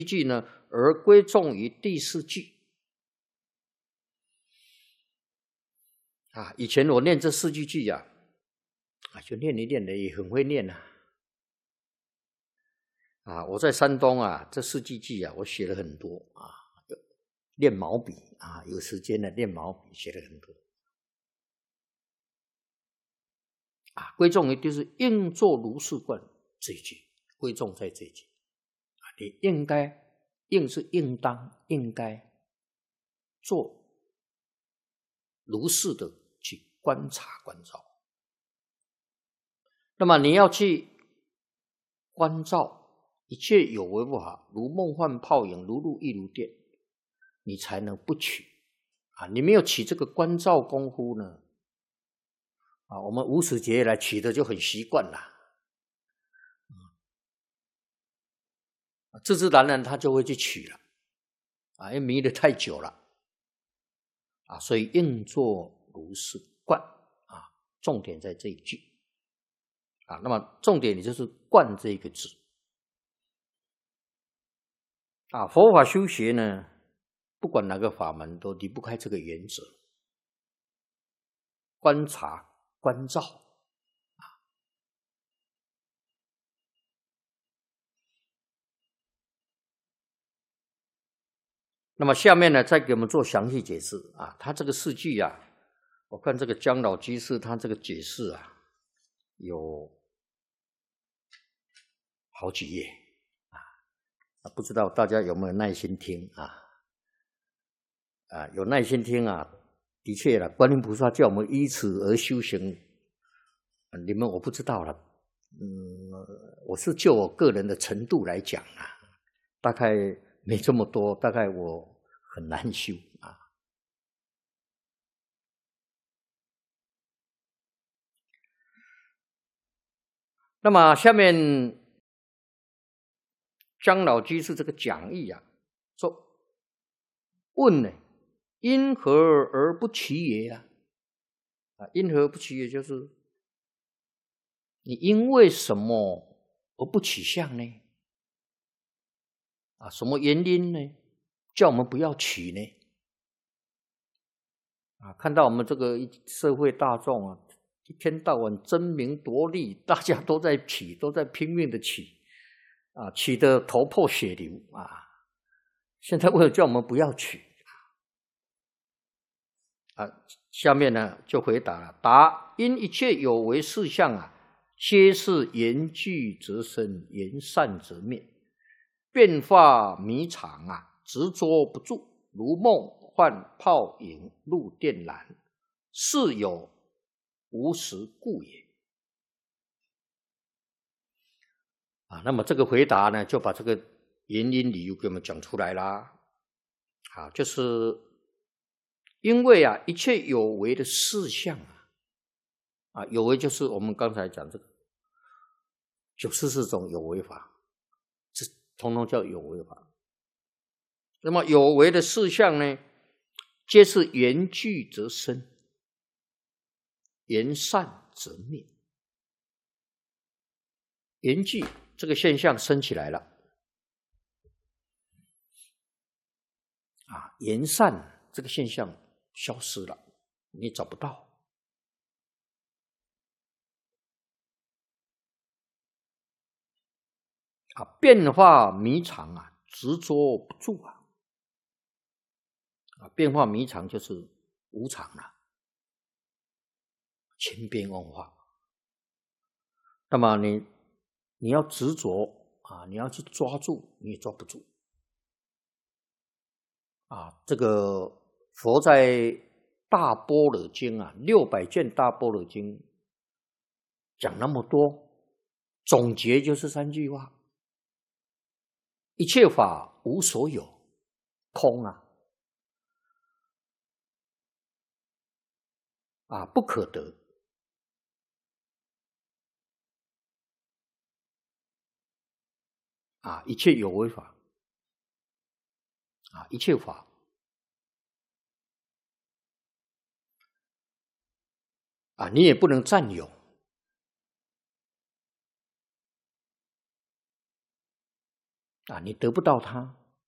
句呢，而归宗于第四句。以前我念这四句啊，就念一念的，也很会念我在山东这四句我写了很多练毛笔有时间呢练毛笔写了很多归宗于就是应作如是观这一句，归宗在这一句你应该，应是应当，应该做如是的去观察关照。那么你要去关照一切有为不法，如梦幻泡影，如露亦如电，你才能不取你没有起这个关照功夫呢我们无始劫来取的就很习惯了自自然然他就会去取了因为迷得太久了所以应作如是观重点在这一句那么重点也就是观这个字佛法修学呢，不管哪个法门都离不开这个原则，观察关照那么下面呢，再给我们做详细解释他这个四句我看这个姜老居士他这个解释有好几页不知道大家有没有耐心听有耐心听的确了，观音菩萨叫我们依此而修行你们我不知道了我是就我个人的程度来讲大概没这么多，大概我很难修那么下面姜老居士这个讲义说问呢，因何而不取也因何不取也就是你因为什么而不取相呢什么原因呢叫我们不要取呢看到我们这个社会大众一天到晚争名夺利，大家都在取，都在拼命的取取得头破血流现在为了叫我们不要取下面呢就回答了，答因一切有为事项皆是言具则生，言善则灭，变化迷常执着不住，如梦幻泡影，露电然，是有无实故也那么这个回答呢，就把这个原因理由给我们讲出来啦就是因为一切有为的事项有为就是我们刚才讲这个94种有为法，这统统叫有为法。那么有为的事项呢，皆是缘聚则生，缘散则灭。缘聚这个现象升起来了缘散这个现象消失了，你找不到变化迷常执着不住变化迷常就是无常了，千变万化。那么你要执着你要去抓住，你也抓不住这个佛在大般若经600卷大般若经讲那么多，总结就是3句话：一切法无所有，空不可得一切有为法一切法你也不能占有你得不到它，